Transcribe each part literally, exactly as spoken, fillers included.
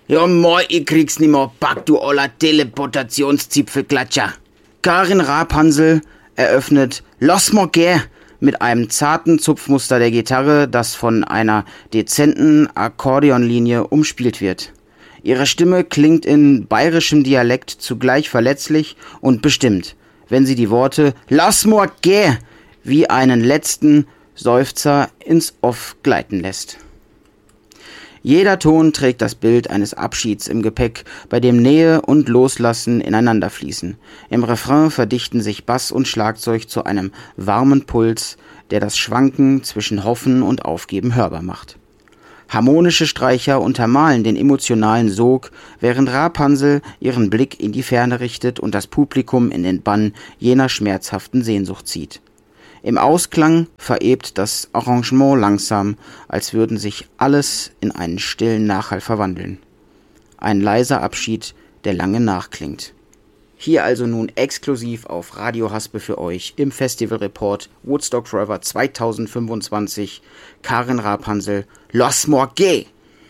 Ja, moi, ich krieg's nimmer pack, du oller Teleportationszipfelklatscher. Karin Rapunzel eröffnet Los Morgue mit einem zarten Zupfmuster der Gitarre, das von einer dezenten Akkordeonlinie umspielt wird. Ihre Stimme klingt in bayerischem Dialekt zugleich verletzlich und bestimmt, wenn sie die Worte Los Morgue wie einen letzten Seufzer ins Off gleiten lässt. Jeder Ton trägt das Bild eines Abschieds im Gepäck, bei dem Nähe und Loslassen ineinander fließen. Im Refrain verdichten sich Bass und Schlagzeug zu einem warmen Puls, der das Schwanken zwischen Hoffen und Aufgeben hörbar macht. Harmonische Streicher untermalen den emotionalen Sog, während Rapunzel ihren Blick in die Ferne richtet und das Publikum in den Bann jener schmerzhaften Sehnsucht zieht. Im Ausklang verebt das Arrangement langsam, als würden sich alles in einen stillen Nachhall verwandeln. Ein leiser Abschied, der lange nachklingt. Hier also nun exklusiv auf Radio Haspe für euch im Festival Report Woodstock Forever zweitausendfünfundzwanzig Karin Rapunzel, Los Morgue.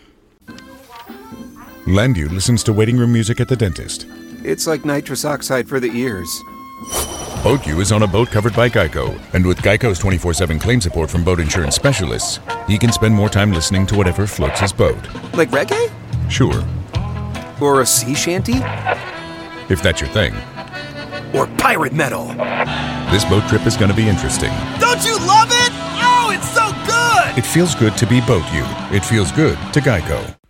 Landu listens to waiting room music at the dentist. It's like nitrous oxide for the ears. Boat U is on a boat covered by Geico, and with Geico's twenty-four seven claim support from boat insurance specialists, he can spend more time listening to whatever floats his boat. Like reggae? Sure. Or a sea shanty? If that's your thing. Or pirate metal? This boat trip is going to be interesting. Don't you love it? Oh, it's so good! It feels good to be Boat U. It feels good to Geico.